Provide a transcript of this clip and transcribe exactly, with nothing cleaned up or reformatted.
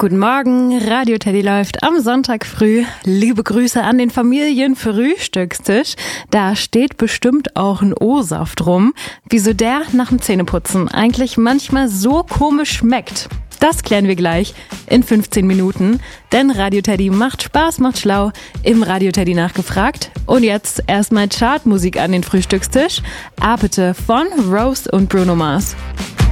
Guten Morgen, Radio Teddy läuft am Sonntag früh. Liebe Grüße an den Familienfrühstückstisch. Da steht bestimmt auch ein O-Saft rum. Wieso der nach dem Zähneputzen eigentlich manchmal so komisch schmeckt, das klären wir gleich in fünfzehn Minuten. Denn Radio Teddy macht Spaß, macht schlau. Im Radio Teddy nachgefragt. Und jetzt erstmal Chartmusik an den Frühstückstisch. Apete von Rose und Bruno Mars.